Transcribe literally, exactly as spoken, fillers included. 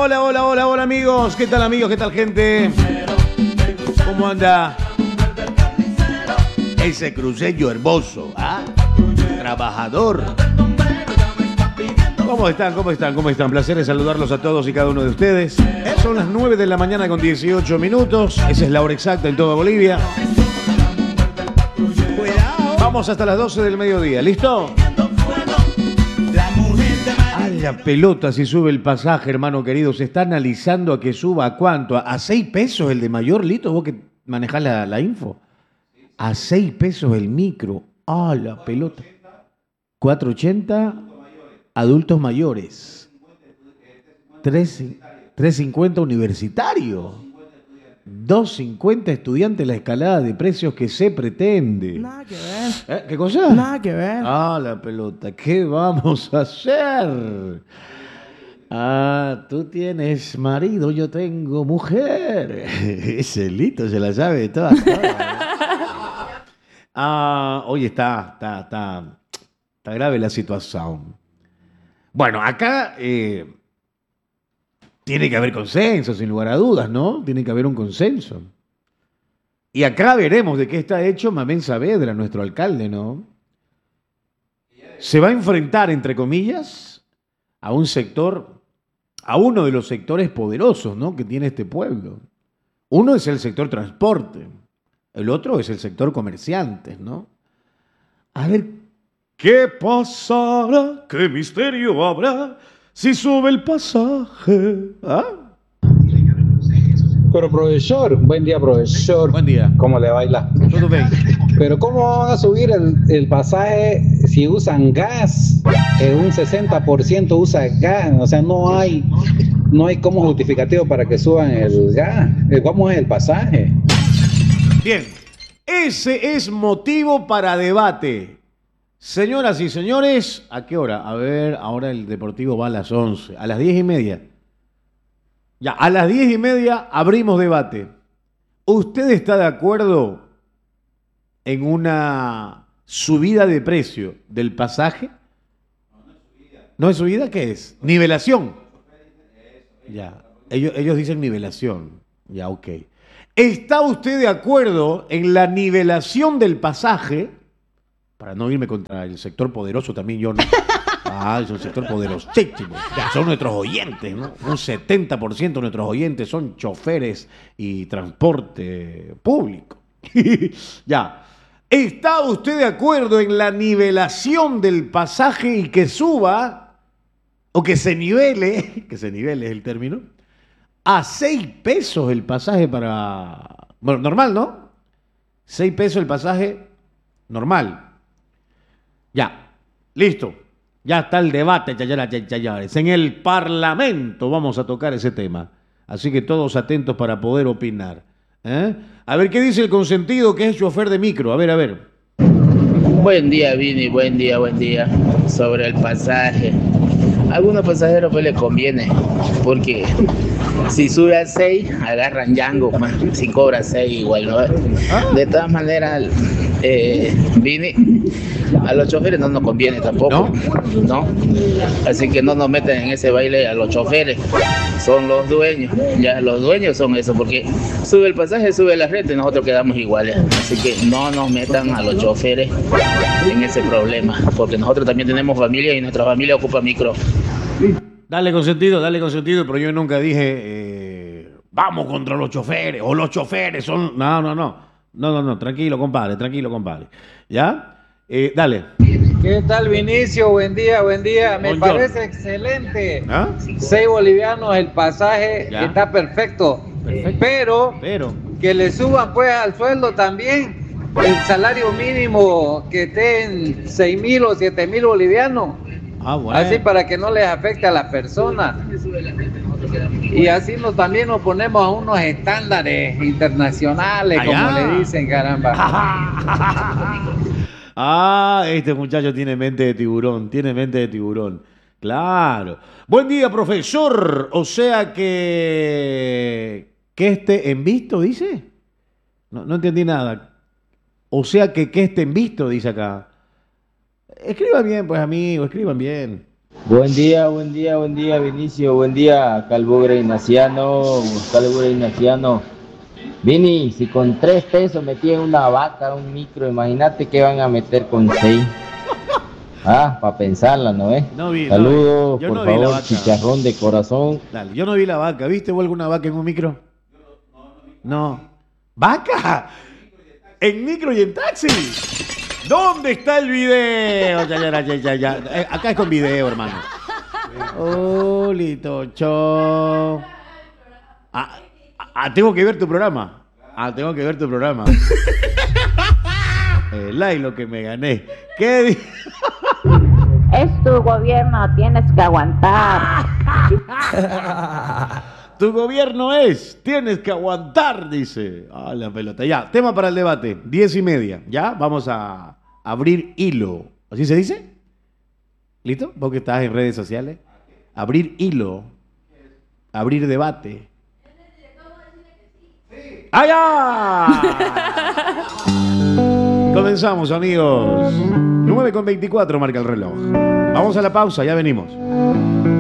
hola, hola, hola, hola amigos. ¿Qué tal amigos? ¿Qué tal gente? ¿Cómo anda? Ese cruceño hermoso, ¿ah? Trabajador. ¿Cómo están? ¿Cómo están? ¿Cómo están? Placer en saludarlos a todos y cada uno de ustedes. Son las nueve de la mañana con dieciocho minutos. Esa es la hora exacta en toda Bolivia. Vamos hasta las doce del mediodía. ¿Listo? A la pelota si sube el pasaje, hermano querido. Se está analizando a que suba a cuánto. ¿A seis pesos el de mayor, Lito? Vos que manejás la, la info. A seis pesos el micro. A la pelota. cuatro ochenta adultos mayores. tres cincuenta universitario. dos cincuenta estudiantes la escalada de precios que se pretende. Nada que ver. ¿Eh? ¿Qué cosa? Nada que ver. Ah, la pelota. ¿Qué vamos a hacer? Ah, tú tienes marido, yo tengo mujer. Ese Lito se la sabe de todas. Ah, oye, está, está, está, está grave la situación. Bueno, acá eh, tiene que haber consenso, sin lugar a dudas, ¿no? Tiene que haber un consenso. Y acá veremos de qué está hecho Mamén Saavedra, nuestro alcalde, ¿no? Se va a enfrentar, entre comillas, a un sector, a uno de los sectores poderosos, ¿no?, que tiene este pueblo. Uno es el sector transporte, el otro es el sector comerciantes, ¿no? A ver, ¿qué pasará? ¿Qué misterio habrá si sube el pasaje? ¿Ah? Pero profesor, buen día profesor. Buen día. ¿Cómo le baila? Todo bien. Pero ¿cómo van a subir el, el pasaje si usan gas? Eh, un sesenta por ciento usa gas, o sea, no hay, no hay como justificativo para que suban el gas. Eh, ¿Cómo es el pasaje? Bien, ese es motivo para debate. Señoras y señores, ¿a qué hora? A ver, ahora el Deportivo va a las once, a las diez y media. Ya, a las diez y media abrimos debate. ¿Usted está de acuerdo en una subida de precio del pasaje? ¿No es subida? ¿Qué es? Nivelación. Ya, ellos, ellos dicen nivelación. Ya, ok. ¿Está usted de acuerdo en la nivelación del pasaje? Para no irme contra el sector poderoso también yo no. Ah, es un sector poderosísimo. Ya, son nuestros oyentes, ¿no? Un setenta por ciento de nuestros oyentes son choferes y transporte público. Ya. ¿Está usted de acuerdo en la nivelación del pasaje y que suba, o que se nivele, que se nivele es el término, a seis pesos el pasaje para... Bueno, normal, ¿no? seis pesos el pasaje normal. Ya, listo. Ya está el debate, chayaras, chayaras. En el Parlamento vamos a tocar ese tema. Así que todos atentos para poder opinar. ¿Eh? A ver, ¿qué dice el consentido que es chofer de micro? A ver, a ver. Buen día, Vini, buen día, buen día. Sobre el pasaje. A algunos pasajeros pues les conviene, porque si sube a seis, agarran Django, man. Si cobra seis igual, ¿no? De todas maneras, eh, Vini, a los choferes no nos conviene tampoco, ¿no? ¿no? Así que no nos meten en ese baile a los choferes, son los dueños, ya los dueños son eso, porque sube el pasaje, sube la renta y nosotros quedamos iguales. Así que no nos metan a los choferes en ese problema, porque nosotros también tenemos familia y nuestra familia ocupa micro. Dale consentido, dale consentido, pero yo nunca dije eh, vamos contra los choferes o los choferes son... No, no, no, no, no, no, tranquilo, compadre, tranquilo, compadre. ¿Ya? Eh, dale. ¿Qué tal, Vinicio? Buen día, buen día. Me Buongiorno. parece excelente. ¿Ah? Seis bolivianos el pasaje, Ya. está perfecto. Perfecto. Pero Pero... que le suban pues al sueldo también el salario mínimo, que esté en seis mil o siete mil bolivianos. Ah, bueno. Así para que no les afecte a las personas. Y así nos, también nos ponemos a unos estándares internacionales, Allá. como le dicen, caramba. Ah, este muchacho tiene mente de tiburón, tiene mente de tiburón. Claro. Buen día, profesor. O sea que... ¿Que esté en visto, dice? No, no entendí nada. O sea que que esté en visto, dice acá. Escriban bien, pues, amigo, escriban bien. Buen día, buen día, buen día, Vinicio, buen día, Calvo Ignaciano, Calvo Ignaciano. Vini, si con tres pesos metían una vaca, un micro, imagínate que van a meter con seis. Ah, para pensarla, ¿no es? No vi, no Saludos, vi. Yo por no vi la favor, vaca. chicharrón de corazón. Dale, yo no vi la vaca. ¿Viste vos alguna vaca en un micro? No. ¿Vaca? ¿En micro y en taxi? ¿Dónde está el video? Ya, ya, ya, ya, ya. Eh, acá es con video, hermano. Oh, Litocho. Ah, ah, tengo que ver tu programa. Ah, tengo que ver tu programa. El like lo que me gané. ¿Qué di- Es tu gobierno, tienes que aguantar. Tu gobierno es, tienes que aguantar, dice. Ah, la pelota. Ya, tema para el debate, diez y media. Ya, vamos a abrir hilo. ¿Así se dice? ¿Listo? Vos que estás en redes sociales. Abrir hilo. Abrir debate. ¡Allá! Comenzamos, amigos. nueve con veinticuatro marca el reloj. Vamos a la pausa, ya venimos.